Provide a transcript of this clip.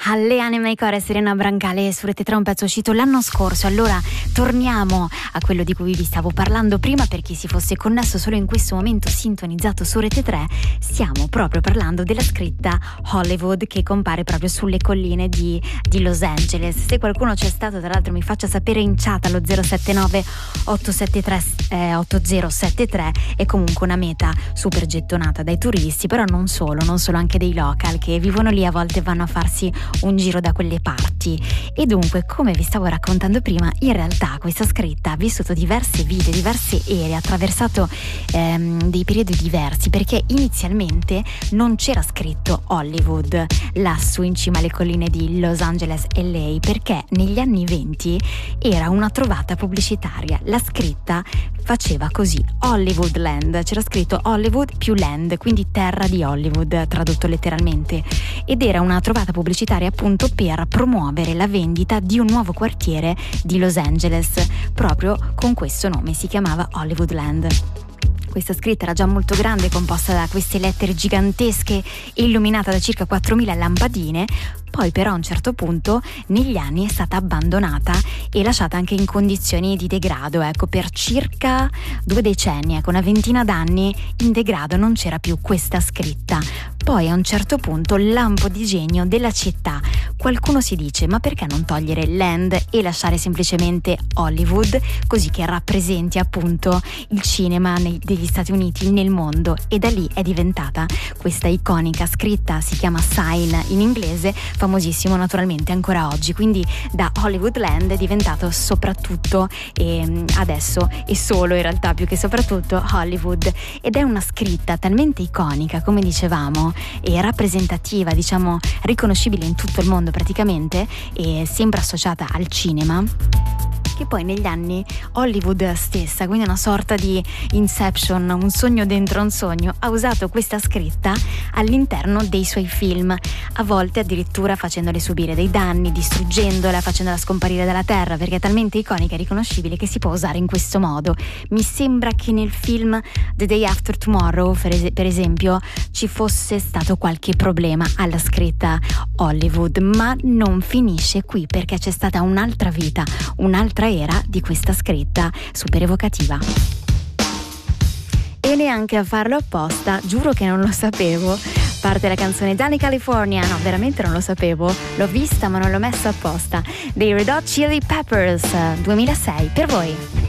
alle Anima Core, Serena Brancale su Rete 3, un pezzo uscito l'anno scorso. Allora torniamo a quello di cui vi stavo parlando prima. Per chi si fosse connesso solo in questo momento, sintonizzato su Rete 3, stiamo proprio parlando della scritta Hollywood che compare proprio sulle colline di Los Angeles. Se qualcuno c'è stato, tra l'altro, mi faccia sapere in chat allo 079 873 8073. È comunque una meta super gettonata dai turisti, però non solo, anche dei local che vivono lì, a volte vanno a farsi un giro da quelle parti. E dunque, come vi stavo raccontando prima, in realtà questa scritta ha vissuto diverse vite, diverse ere, ha attraversato dei periodi diversi, perché inizialmente non c'era scritto Hollywood lassù in cima alle colline di Los Angeles LA, perché negli anni 20 era una trovata pubblicitaria. La scritta faceva così: Hollywood Land, c'era scritto Hollywood più Land, quindi terra di Hollywood tradotto letteralmente, ed era una trovata pubblicitaria appunto per promuovere la vendita di un nuovo quartiere di Los Angeles, proprio con questo nome, si chiamava Hollywood Land. Questa scritta era già molto grande, composta da queste lettere gigantesche e illuminata da circa 4.000 lampadine. Poi però a un certo punto negli anni è stata abbandonata e lasciata anche in condizioni di degrado, per circa 2 decenni, una ventina d'anni in degrado, non c'era più questa scritta. Poi a un certo punto lampo di genio della città, qualcuno si dice: ma perché non togliere Land e lasciare semplicemente Hollywood, così che rappresenti appunto il cinema degli Stati Uniti nel mondo? E da lì è diventata questa iconica scritta, si chiama sign in inglese, famosissimo naturalmente ancora oggi. Quindi da Hollywood Land è diventato soprattutto, e adesso è solo in realtà, più che soprattutto, Hollywood. Ed è una scritta talmente iconica, come dicevamo, e rappresentativa, diciamo riconoscibile in tutto il mondo praticamente, e sempre associata al cinema, che poi negli anni Hollywood stessa, quindi una sorta di Inception, un sogno dentro un sogno, ha usato questa scritta all'interno dei suoi film, a volte addirittura facendole subire dei danni, distruggendola, facendola scomparire dalla terra, perché è talmente iconica e riconoscibile che si può usare in questo modo. Mi sembra che nel film The Day After Tomorrow, per esempio, ci fosse stato qualche problema alla scritta Hollywood, ma non finisce qui, perché c'è stata un'altra vita, un'altra era di questa scritta super evocativa. E neanche a farlo apposta, giuro che non lo sapevo. Parte la canzone Danny California, no, veramente non lo sapevo, l'ho vista ma non l'ho messa apposta, dei Red Hot Chili Peppers, 2006, per voi.